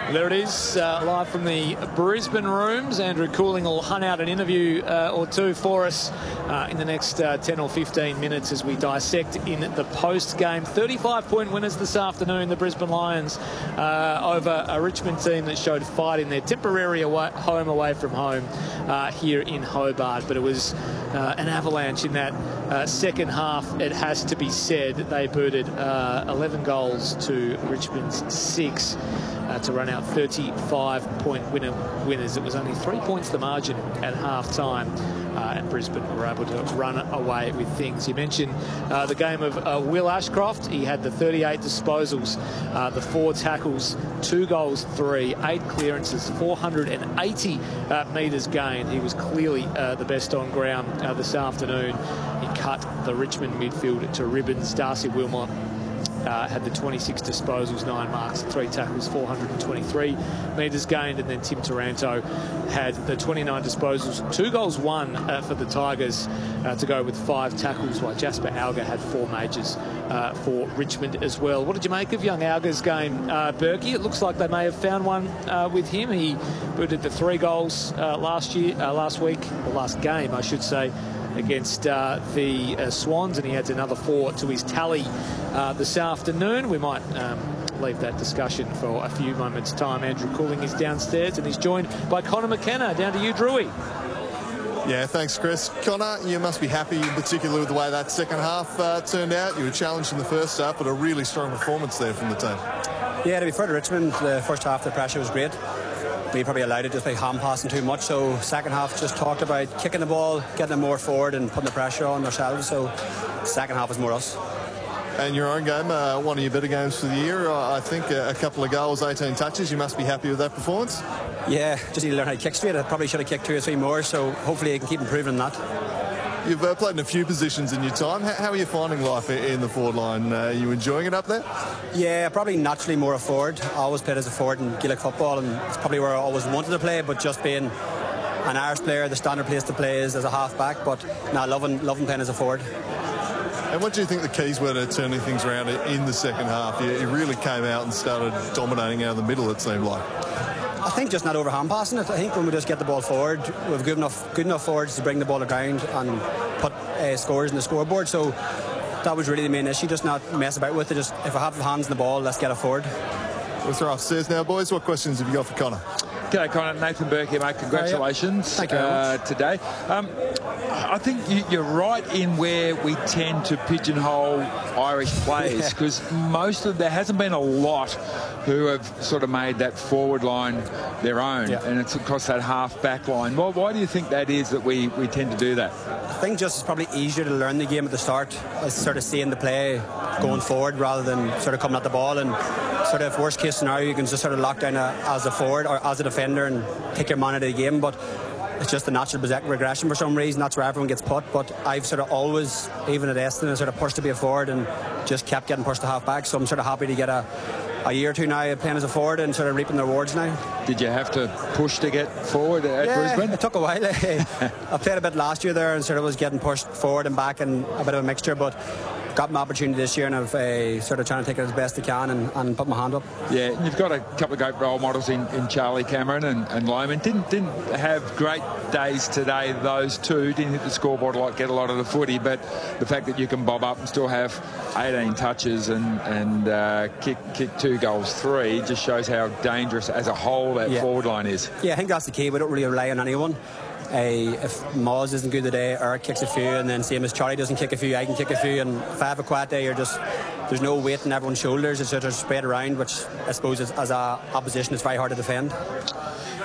There it is, live from the Brisbane rooms. Andrew Cooling will hunt out an interview or two for us in the next 10 or 15 minutes as we dissect in the post-game. 35-point winners this afternoon, the Brisbane Lions, over a Richmond team that showed fight in their temporary home away from home here in Hobart. But it was an avalanche in that second half, it has to be said. They booted 11 goals to Richmond's 6. To run out 35-point winners. It was only 3 points the margin at half-time, and Brisbane were able to run away with things. You mentioned the game of Will Ashcroft. He had the 38 disposals, the 4 tackles, 2 goals, 3, 8 clearances, 480 metres gained. He was clearly the best on ground this afternoon. He cut the Richmond midfield to ribbons. Darcy Wilmot had the 26 disposals, 9 marks, 3 tackles, 423 metres gained. And then Tim Taranto had the 29 disposals, 2 goals, 1 for the Tigers to go with 5 tackles, while Jasper Alger had 4 majors for Richmond as well. What did you make of young Alger's game, Berkey? It looks like they may have found one with him. He booted the 3 goals last game, I should say, against the Swans, and he adds another 4 to his tally this afternoon. We might leave that discussion for a few moments' time. Andrew Cooling is downstairs and he's joined by Connor McKenna. Down to you, Drewy. Yeah, thanks, Chris. Connor, you must be happy in particular with the way that second half turned out. You were challenged in the first half, but a really strong performance there from the team. Yeah, to be fair to Richmond, the first half the pressure was great. We probably allowed it just by hand passing too much, so second half just talked about kicking the ball, getting them more forward and putting the pressure on ourselves, so second half was more us. And your own game, one of your better games for the year, I think a couple of goals, 18 touches. You must be happy with that performance? Yeah, just need to learn how to kick straight. I probably should have kicked 2 or 3 more, so hopefully I can keep improving on that. You've played in a few positions in your time. How are you finding life in the forward line? Are you enjoying it up there? Yeah, probably naturally more a forward. I always played as a forward in Gaelic football, and it's probably where I always wanted to play, but just being an Irish player, the standard place to play is as a half-back, but now loving playing as a forward. And what do you think the keys were to turning things around in the second half? You really came out and started dominating out of the middle, it seemed like. I think just not over hand passing it. I think when we just get the ball forward, we've good enough forwards to bring the ball around and put scores in the scoreboard. So that was really the main issue, just not mess about with it. Just if I have the hands on the ball, let's get it forward. We'll throw upstairs now, boys. What questions have you got for Connor? G'day, Connor. Nathan Burke here, mate. Congratulations. Thank you very much. Today. I think you're right in where we tend to pigeonhole Irish players, because there hasn't been a lot who have sort of made that forward line their own, and it's across that half-back line. Well, why do you think that is that we tend to do that? I think just it's probably easier to learn the game at the start, sort of seeing the play going forward rather than sort of coming at the ball, and sort of worst case scenario you can just sort of lock down as a forward or as a defender and take your man out of the game. But it's just a natural regression for some reason. That's where everyone gets put. But I've sort of always, even at Eston, sort of pushed to be a forward and just kept getting pushed to half back. So I'm sort of happy to get a year or two now playing as a forward and sort of reaping the rewards now. Did you have to push to get forward at Brisbane? It took a while. I played a bit last year there and sort of was getting pushed forward and back and a bit of a mixture, but got my opportunity this year and I've sort of trying to take it as best I can and put my hand up. Yeah, and you've got a couple of great role models in Charlie Cameron and Loman. Didn't have great days today, those two. Didn't hit the scoreboard a lot, get a lot of the footy, but the fact that you can bob up and still have 18 touches and kick 2 goals, 3 just shows how dangerous as a whole that forward line is. Yeah, I think that's the key. We don't really rely on anyone. If Moz isn't good today, Eric kicks a few, and then same as Charlie doesn't kick a few, I can kick a few, and if I have a quiet day, there's no weight on everyone's shoulders. It's sort of spread around, which I suppose as a opposition is very hard to defend.